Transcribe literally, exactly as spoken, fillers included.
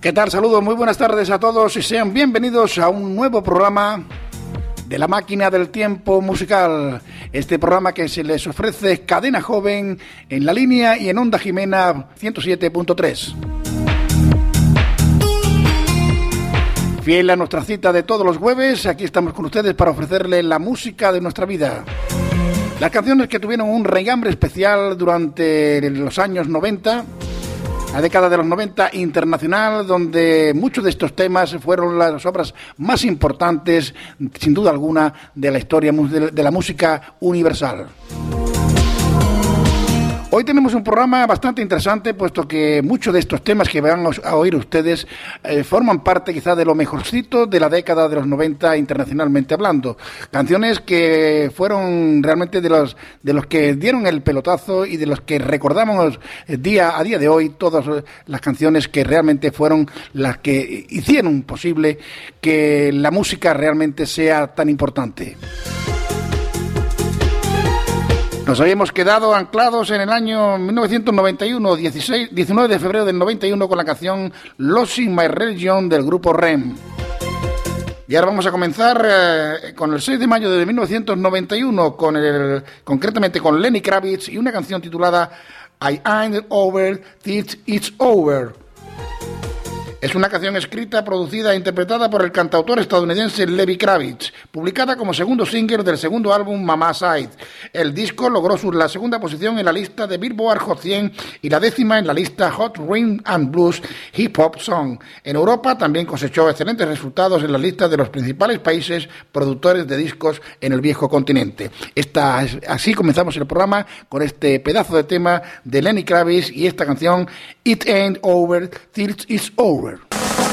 ¿Qué tal? Saludos, muy buenas tardes a todos y sean bienvenidos a un nuevo programa de La Máquina del Tiempo Musical. Este programa que se les ofrece Cadena Joven en La Línea y en Onda Jimena ciento siete punto tres. Fiel a nuestra cita de todos los jueves, aquí estamos con ustedes para ofrecerles la música de nuestra vida. Las canciones que tuvieron un regambre especial durante los años noventa, la década de los noventa internacional, donde muchos de estos temas fueron las obras más importantes, sin duda alguna, de la historia de la música universal. Hoy tenemos un programa bastante interesante, puesto que muchos de estos temas que van a oír ustedes eh, forman parte quizá de lo mejorcito de la década de los noventa internacionalmente hablando. Canciones que fueron realmente de los, de los que dieron el pelotazo y de los que recordamos día a día de hoy, todas las canciones que realmente fueron las que hicieron posible que la música realmente sea tan importante. Nos habíamos quedado anclados en el año mil novecientos noventa y uno, dieciséis, diecinueve de febrero del noventa y uno, con la canción Losing My Religion del grupo R E M. Y ahora vamos a comenzar eh, con el seis de mayo de mil novecientos noventa y uno, con el, concretamente con Lenny Kravitz y una canción titulada I Ain't Over Till It's Over. Es una canción escrita, producida e interpretada por el cantautor estadounidense Lenny Kravitz, publicada como segundo single del segundo álbum Mama Side. El disco logró su, la segunda posición en la lista de Billboard Hot cien y la décima en la lista Hot Rhythm and Blues Hip Hop Song. En Europa también cosechó excelentes resultados en las listas de los principales países productores de discos en el viejo continente. Esta, así comenzamos el programa con este pedazo de tema de Lenny Kravitz y esta canción It Ain't Over Till It's Over.